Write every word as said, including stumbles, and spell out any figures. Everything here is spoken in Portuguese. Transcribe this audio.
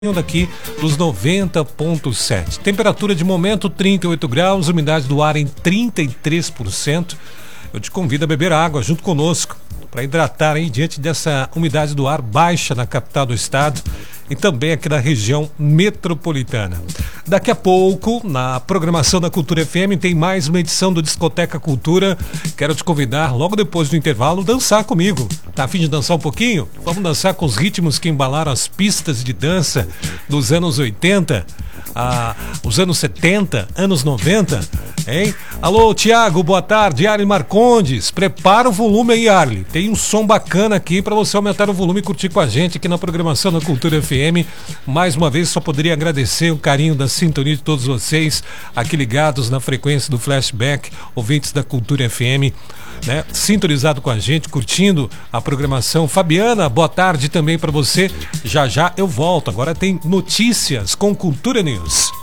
Daqui dos noventa ponto sete. Temperatura de momento trinta e oito graus, umidade do ar em trinta e três por cento. Eu te convido a beber água junto conosco para hidratar aí diante dessa umidade do ar baixa na capital do estado e também aqui na região metropolitana. Daqui a pouco, na programação da Cultura F M, tem mais uma edição do Discoteca Cultura. Quero te convidar, logo depois do intervalo, dançar comigo. Tá a fim de dançar um pouquinho? Vamos dançar com os ritmos que embalaram as pistas de dança dos anos oitenta, ah, os anos setenta, anos noventa, hein? Alô, Tiago, boa tarde. Arli Marcondes, prepara o volume aí, Arli. Tem um som bacana aqui para você aumentar o volume e curtir com a gente aqui na programação da Cultura F M. Mais uma vez, só poderia agradecer o carinho da sintonia de todos vocês aqui ligados na frequência do Flashback, ouvintes da Cultura F M, né? Sintonizado com a gente, curtindo a programação. Fabiana, boa tarde também para você. Já já eu volto. Agora tem notícias com Cultura News.